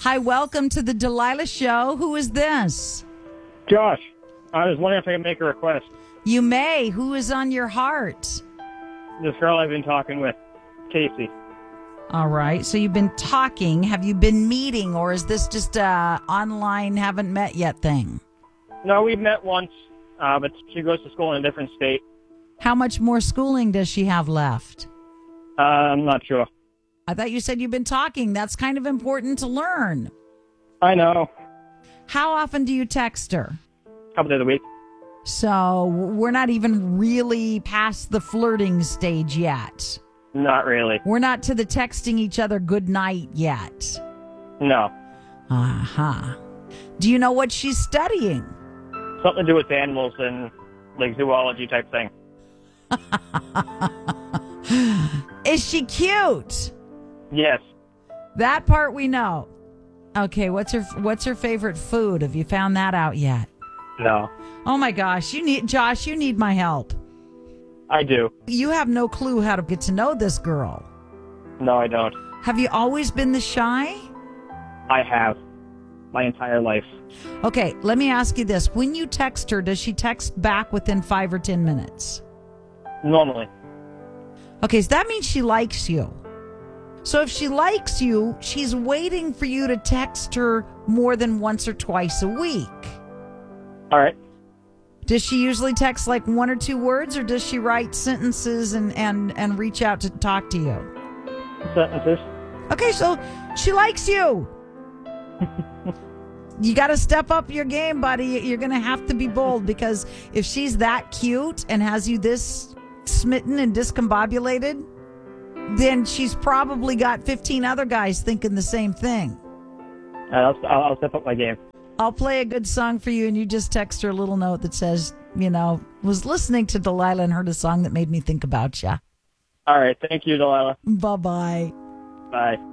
Hi, welcome to the Delilah Show. Who is this? Josh, I was wondering if I could make a request. You may. Who is on your heart? This girl I've been talking with, Casey. All right. So you've been talking. Have you been meeting, or is this just a online haven't met yet thing? No, we've met once, but she goes to school in a different state. How much more schooling does she have left? I'm not sure. I thought you said you've been talking. That's kind of important to learn. I know. How often do you text her? A couple days a week. So we're not even really past the flirting stage yet. Not really. We're not to the texting each other good night yet. No. Uh-huh. Do you know what she's studying? Something to do with animals and like zoology type thing. Is she cute? Yes. That part we know. Okay, what's her favorite food? Have you found that out yet? No. Oh my gosh, Josh, you need my help. I do. You have no clue how to get to know this girl. No, I don't. Have you always been this shy? I have. My entire life. Okay, let me ask you this. When you text her, does she text back within 5 or 10 minutes? Normally. Okay, so that means she likes you. So if she likes you, she's waiting for you to text her more than once or twice a week. All right. Does she usually text like 1 or 2 words, or does she write sentences and reach out to talk to you? Sentences. Okay, so she likes you. You got to step up your game, buddy. You're going to have to be bold, because if she's that cute and has you this smitten and discombobulated, then she's probably got 15 other guys thinking the same thing. I'll step up my game. I'll play a good song for you, and you just text her a little note that says, was listening to Delilah and heard a song that made me think about you. All right. Thank you, Delilah. Bye-bye. Bye.